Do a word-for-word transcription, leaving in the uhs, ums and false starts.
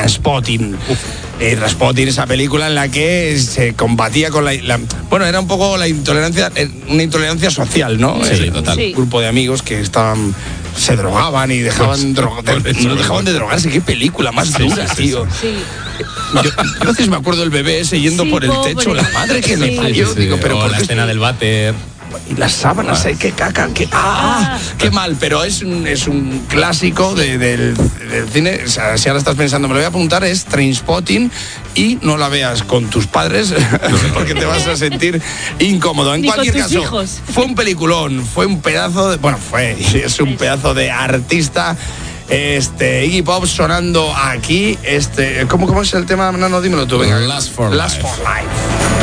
Trainspotting. Eh, Trainspotting, esa película en la que se combatía con la, la... Bueno, era un poco la intolerancia, una intolerancia social, ¿no? Sí, eh, total. Un grupo de amigos que estaban... se drogaban y dejaban, dro- de, no dejaban de drogarse. Qué película más Sí, dura, sí, sí, tío. Sí. Yo, yo a veces me acuerdo del bebé ese yendo Sí, por el pobre. techo, la madre que Sí. le parió. Sí, sí, Digo, pero o ¿por la qué escena del váter. y las sábanas, eh, qué caca, qué, ah, qué mal, pero es un, es un clásico de, del, del cine. O sea, si ahora estás pensando, me lo voy a apuntar, es Trainspotting, y no la veas con tus padres porque te vas a sentir incómodo. En Ni con cualquier tus caso, hijos. fue un peliculón, fue un pedazo de, bueno, fue, es un pedazo de artista. Este, Iggy Pop sonando aquí, este, ¿cómo, cómo es el tema? No, no, dímelo tú, venga. Last for Last Life. for Life.